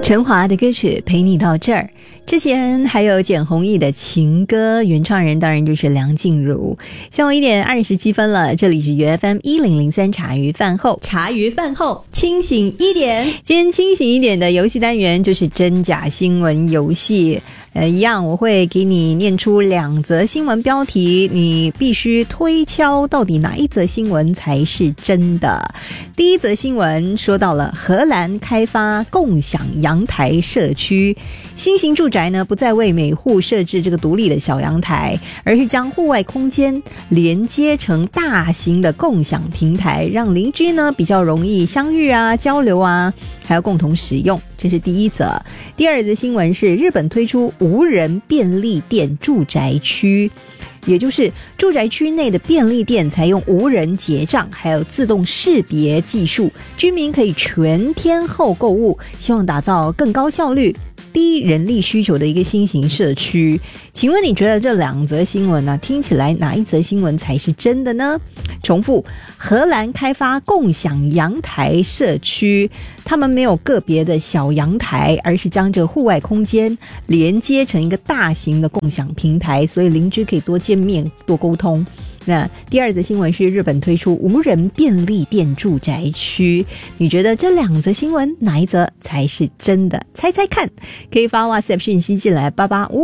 陈华的歌曲陪你到这儿，之前还有简弘毅的情歌，原创人当然就是梁静茹。下午1:27分了，这里是UFM 1003茶余饭后， 茶余饭后清醒一点。 今天清醒一点的游戏单元就是真假新闻游戏。一样我会给你念出2则新闻标题，你必须推敲到底哪一则新闻才是真的。第一则新闻说到了荷兰开发共享阳台社区，新型住宅呢不再为每户设置这个独立的小阳台，而是将户外空间连接成大型的共享平台，让邻居呢比较容易相遇啊、交流啊，还有共同使用。这是第一则。第二则新闻是日本推出无人便利店住宅区，也就是住宅区内的便利店采用无人结账还有自动识别技术，居民可以全天候购物，希望打造更高效率低人力需求的一个新型社区。请问你觉得这2则新闻呢，听起来哪一则新闻才是真的呢？重复，荷兰开发共享阳台社区，他们没有个别的小阳台，而是将这个户外空间连接成一个大型的共享平台，所以邻居可以多见面多沟通。那第二则新闻是日本推出无人便利店住宅区，你觉得这2则新闻哪一则才是真的？猜猜看，可以发 WhatsApp 讯息进来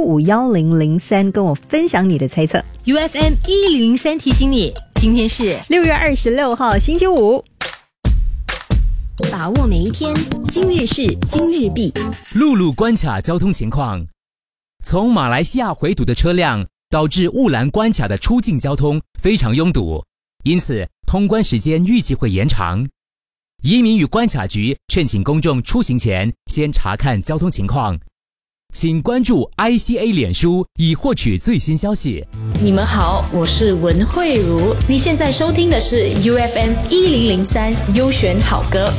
88551003跟我分享你的猜测。 UFM 1003提醒你，今天是 6月26号星期五， 把握每一天，今日事今日毕。 陆路关卡交通情况，从马来西亚回堵的车辆导致雾兰关卡的出境交通非常拥堵，因此通关时间预计会延长。移民与关卡局劝请公众出行前先查看交通情况，请关注 ICA 脸书以获取最新消息。 你们好，我是文慧茹，你现在收听的是 UFM 1003优选好歌